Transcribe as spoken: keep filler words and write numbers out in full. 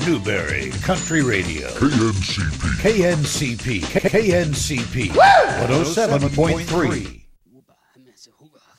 Newberry Country Radio. K N C P. K N C P. K N C P. one oh seven point three.